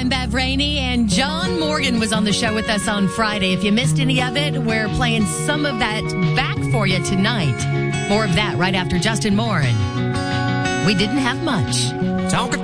I'm Bev Rainey, and John Morgan was on the show with us on Friday. If you missed any of it, we're playing some of that back for you tonight. More of that right after Justin Morin. We didn't have much. Talk